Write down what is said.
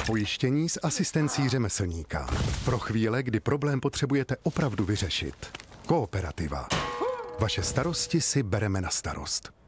Pojištění s asistencí řemeslníka. Pro chvíle, kdy problém potřebujete opravdu vyřešit. Kooperativa. Vaše starosti si bereme na starost.